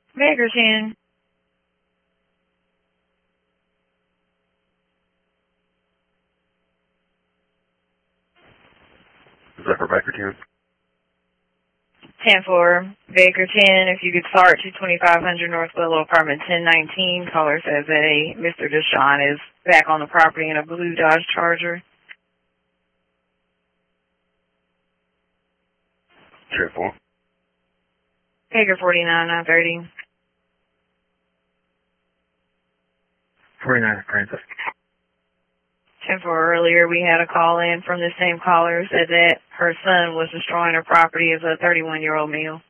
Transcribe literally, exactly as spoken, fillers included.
Bakerton. Is that for Bakerton? ten four, Bakerton. If you could start to twenty-five hundred North Willow, apartment ten nineteen. Caller says that a Mister Deshawn is back on the property in a blue Dodge Charger. ten four. Baker forty-nine, nine thirty. forty-nine, Francis. ten four, earlier we had a call in from the same caller, said that her son was destroying her property as a thirty-one-year-old male.